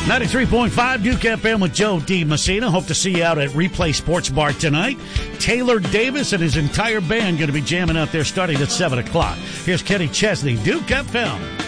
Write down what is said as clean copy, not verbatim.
93.5 Duke FM with Joe D. Messina. Hope to see you out at Replay Sports Bar tonight. Taylor Davis and his entire band going to be jamming out there starting at 7 o'clock. Here's Kenny Chesney, Duke FM.